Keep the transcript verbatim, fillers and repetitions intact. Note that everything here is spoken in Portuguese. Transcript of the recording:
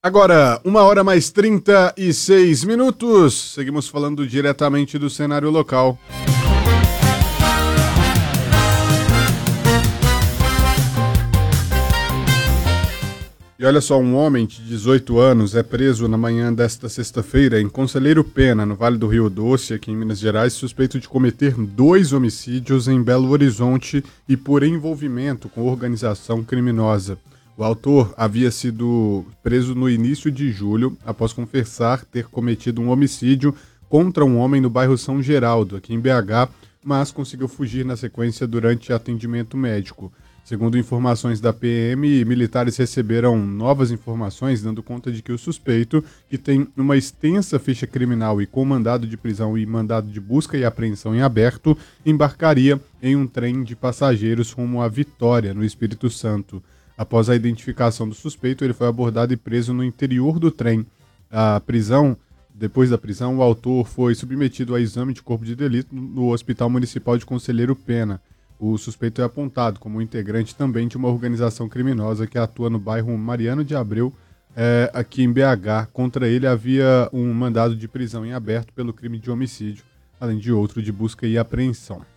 Agora, uma hora mais trinta e seis minutos. Seguimos falando diretamente do cenário local. E olha só, um homem de dezoito anos é preso na manhã desta sexta-feira em Conselheiro Pena, no Vale do Rio Doce, aqui em Minas Gerais, suspeito de cometer dois homicídios em Belo Horizonte e por envolvimento com organização criminosa. O autor havia sido preso no início de julho, após confessar ter cometido um homicídio contra um homem no bairro São Geraldo, aqui em B H, mas conseguiu fugir na sequência durante atendimento médico. Segundo informações da P M, militares receberam novas informações dando conta de que o suspeito, que tem uma extensa ficha criminal e com mandado de prisão e mandado de busca e apreensão em aberto, embarcaria em um trem de passageiros rumo a Vitória, no Espírito Santo. Após a identificação do suspeito, ele foi abordado e preso no interior do trem. A prisão, depois da prisão, o autor foi submetido a exame de corpo de delito no Hospital Municipal de Conselheiro Pena. O suspeito é apontado como integrante também de uma organização criminosa que atua no bairro Mariano de Abreu, é, aqui em B H. Contra ele havia um mandado de prisão em aberto pelo crime de homicídio, além de outro de busca e apreensão.